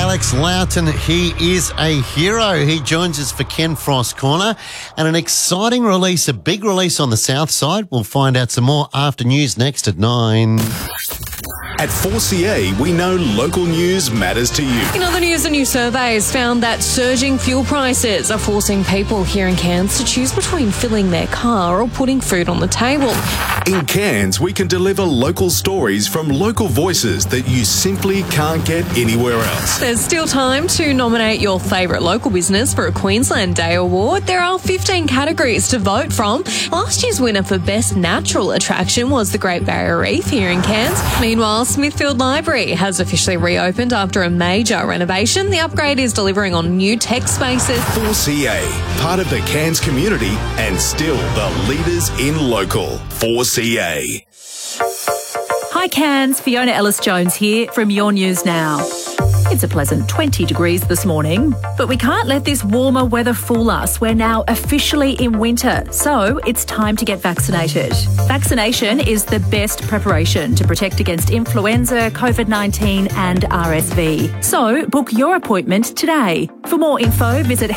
Alex Loughton, he is a hero. He joins us for Ken Frost Corner and an exciting release, a big release on the south side. We'll find out some more after news next at 9. At 4CA, we know local news matters to you. In other news, a new survey has found that surging fuel prices are forcing people here in Cairns to choose between filling their car or putting food on the table. In Cairns, we can deliver local stories from local voices that you simply can't get anywhere else. There's still time to nominate your favourite local business for a Queensland Day Award. There are 15 categories to vote from. Last year's winner for Best Natural Attraction was the Great Barrier Reef here in Cairns. Meanwhile, Smithfield Library has officially reopened after a major renovation. The upgrade is delivering on new tech spaces. 4CA, part of the Cairns community and still the leaders in local. 4CA. Hi Cairns, Fiona Ellis-Jones here from Your News Now. It's a pleasant 20 degrees this morning, but we can't let this warmer weather fool us. We're now officially in winter, so it's time to get vaccinated. Vaccination is the best preparation to protect against influenza, COVID-19 and RSV. So book your appointment today. For more info, visit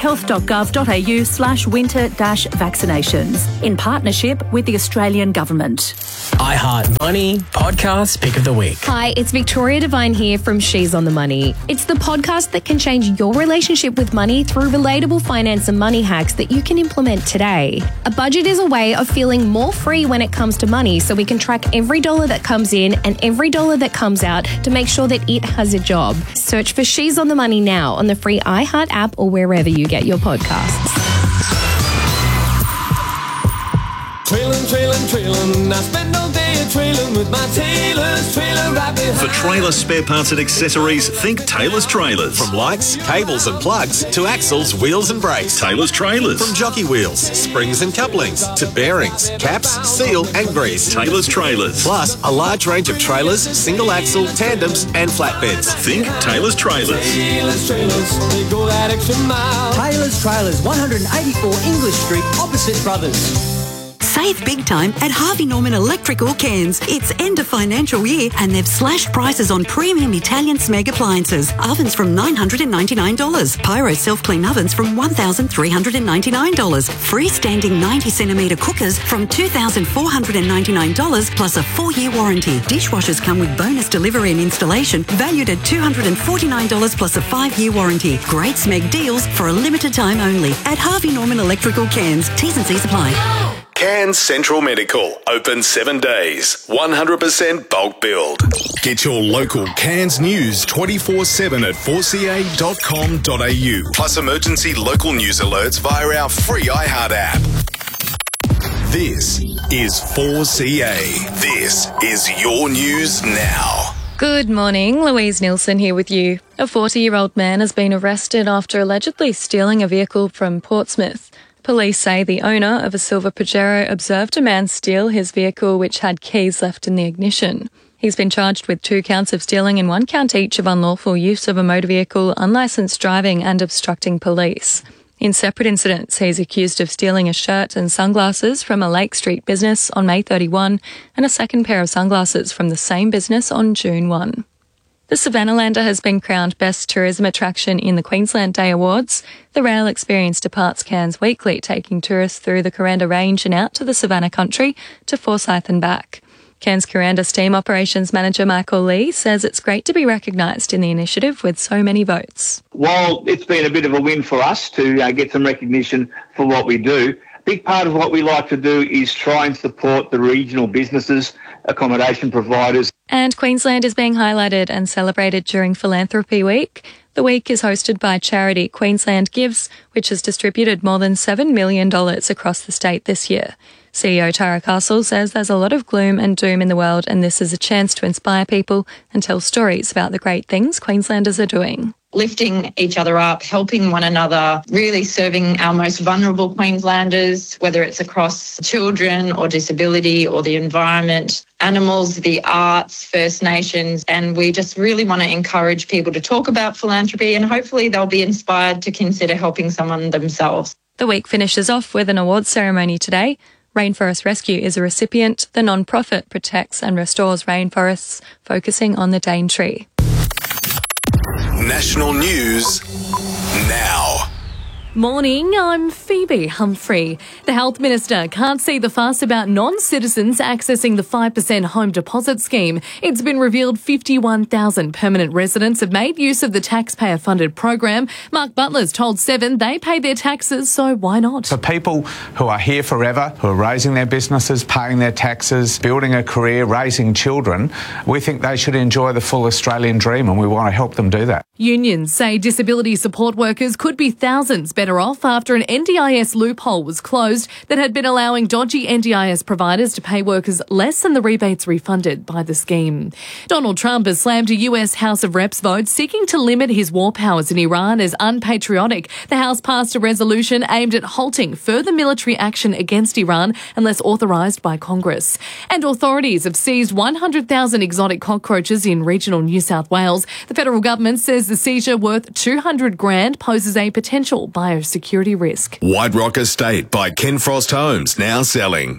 health.gov.au/winter-vaccinations in partnership with the Australian Government. iHeart Money Podcast Pick of the Week. Hi, it's Victoria Devine here from She's on the Money. It's the podcast that can change your relationship with money through relatable finance and money hacks that you can implement today. A budget is a way of feeling more free when it comes to money, so we can track every dollar that comes in and every dollar that comes out to make sure that it has a job. Search for She's on the Money now on the free iHeart app or wherever you get your podcasts. Trailin', I spend all day a-trailin' with my Taylor's trailer right behind. For trailer spare parts and accessories, think Taylor's Trailers. From lights, cables and plugs to axles, wheels and brakes. Taylor's Trailers. From jockey wheels, springs and couplings to bearings, caps, seal and grease. Taylor's Trailers. Plus a large range of trailers, single axle, tandems and flatbeds. Think Taylor's Trailers. Taylor's Trailers, they go that extra mile. Taylor's Trailers, 184 English Street, opposite Brothers. Save big time at Harvey Norman Electrical Cairns. It's end of financial year and they've slashed prices on premium Italian Smeg appliances. Ovens from $999. Pyro self-clean ovens from $1,399. Freestanding 90cm cookers from $2,499 plus a 4-year warranty. Dishwashers come with bonus delivery and installation valued at $249 plus a 5-year warranty. Great Smeg deals for a limited time only at Harvey Norman Electrical Cairns. T's and C's apply. Cairns Central Medical, open 7 days, 100% bulk build. Get your local Cairns news 24/7 at 4ca.com.au. Plus emergency local news alerts via our free iHeart app. This is 4CA. This is Your News Now. Good morning, Louise Nielsen here with you. A 40-year-old man has been arrested after allegedly stealing a vehicle from Portsmouth. Police say the owner of a silver Pajero observed a man steal his vehicle which had keys left in the ignition. He's been charged with 2 counts of stealing and 1 count each of unlawful use of a motor vehicle, unlicensed driving and obstructing police. In separate incidents, he's accused of stealing a shirt and sunglasses from a Lake Street business on May 31 and a second pair of sunglasses from the same business on June 1. The Savannah-lander has been crowned Best Tourism Attraction in the Queensland Day Awards. The rail experience departs Cairns weekly, taking tourists through the Kuranda Range and out to the Savannah country to Forsyth and back. Cairns Kuranda Steam Operations Manager Michael Lee says it's great to be recognised in the initiative with so many votes. While it's been a bit of a win for us to get some recognition for what we do, a big part of what we like to do is try and support the regional businesses, accommodation providers. And Queensland is being highlighted and celebrated during Philanthropy Week. The week is hosted by charity Queensland Gives, which has distributed more than $7 million across the state this year. CEO Tara Castle says there's a lot of gloom and doom in the world, and this is a chance to inspire people and tell stories about the great things Queenslanders are doing. Lifting each other up, helping one another, really serving our most vulnerable Queenslanders, whether it's across children or disability or the environment, animals, the arts, First Nations, and we just really want to encourage people to talk about philanthropy and hopefully they'll be inspired to consider helping someone themselves. The week finishes off with an awards ceremony today. Rainforest Rescue is a recipient. The non-profit protects and restores rainforests, focusing on the Daintree. National news now. Morning, I'm Phoebe Humphrey. The Health Minister can't see the fuss about non-citizens accessing the 5% home deposit scheme. It's been revealed 51,000 permanent residents have made use of the taxpayer-funded program. Mark Butler's told Seven they pay their taxes, so why not? For people who are here forever, who are raising their businesses, paying their taxes, building a career, raising children, we think they should enjoy the full Australian dream, and we want to help them do that. Unions say disability support workers could be thousands better off after an NDIS loophole was closed that had been allowing dodgy NDIS providers to pay workers less than the rebates refunded by the scheme. Donald Trump has slammed a US House of Reps vote seeking to limit his war powers in Iran as unpatriotic. The House passed a resolution aimed at halting further military action against Iran unless authorised by Congress. And authorities have seized 100,000 exotic cockroaches in regional New South Wales. The federal government says the seizure worth $200,000 poses a potential biosecurity risk. White Rock Estate by Ken Frost Homes, now selling.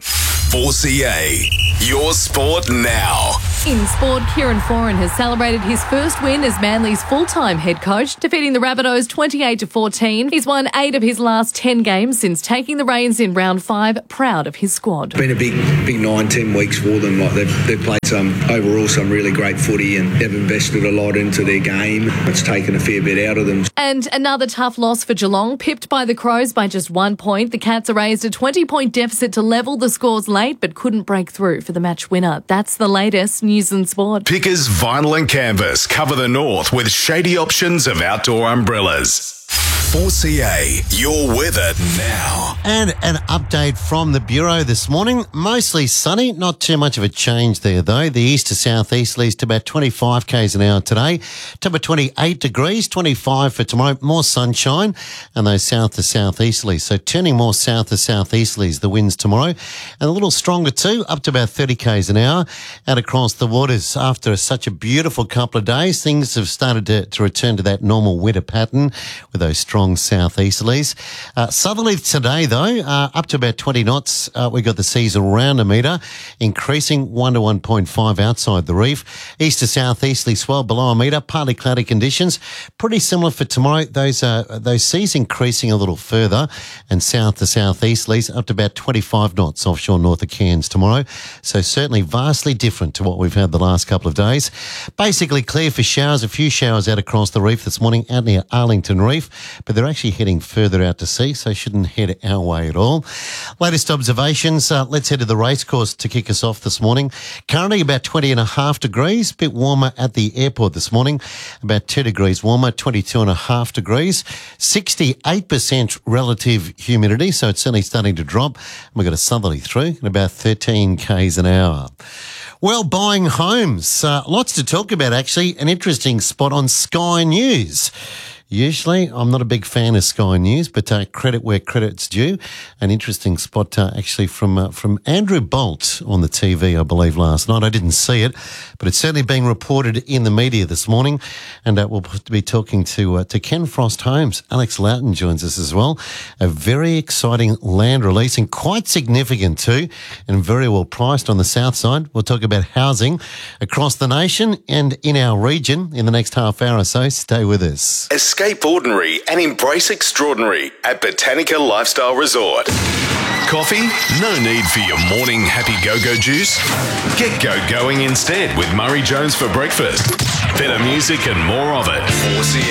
4CA, your sport now. In sport, Kieran Foran has celebrated his first win as Manly's full-time head coach, defeating the Rabbitohs 28-14. He's won 8 of his last 10 games since taking the reins in round 5, proud of his squad. It's been a big 9-10 weeks for them. Like they've played some really great footy and they've invested a lot into their game. It's taken a fair bit out of them. And another tough loss for Geelong, pipped by the Crows by just 1 point. The Cats erased a 20-point deficit to level the scores late, but couldn't break through for the match winner. That's the latest news and sport. Pickers Vinyl and Canvas cover the north with shady options of outdoor umbrellas. 4CA, your weather now. And an update from the Bureau this morning. Mostly sunny, not too much of a change there though. The east to southeasterlies to about 25 k's an hour today. To about 28 degrees, 25 for tomorrow. More sunshine, and those south to southeasterlies. So turning more south to southeasterlies, the winds tomorrow. And a little stronger too, up to about 30 k's an hour out across the waters. After such a beautiful couple of days, things have started to return to that normal winter pattern with those strong southeasterlies. Southerly today, though, up to about 20 knots. We got the seas around a metre, increasing 1 to 1.5 outside the reef. East to southeasterly swell below a metre, partly cloudy conditions. Pretty similar for tomorrow. Those seas increasing a little further, and south to southeasterlies up to about 25 knots offshore north of Cairns tomorrow. So certainly vastly different to what we've had the last couple of days. Basically clear for showers, a few showers out across the reef this morning out near Arlington Reef, but they're actually heading further out to sea, so shouldn't head our way at all. Latest observations, let's head to the racecourse to kick us off this morning. Currently about 20.5 degrees, a bit warmer at the airport this morning, about 2 degrees warmer, 22.5 degrees, 68% relative humidity, so it's certainly starting to drop. And we've got a southerly through at about 13 k's an hour. Well, buying homes, lots to talk about actually. An interesting spot on Sky News. Usually, I'm not a big fan of Sky News, but credit where credit's due. An interesting spot actually from Andrew Bolt on the TV, I believe, last night. I didn't see it, but it's certainly being reported in the media this morning. And we'll be talking to Ken Frost Homes. Alex Loughton joins us as well. A very exciting land release and quite significant too, and very well priced on the south side. We'll talk about housing across the nation and in our region in the next half hour or so. Stay with us. Escape ordinary and embrace extraordinary at Botanica Lifestyle Resort. Coffee? No need for your morning happy go-go juice. Get go-going instead with Murray Jones for breakfast. Better music and more of it. 4CA.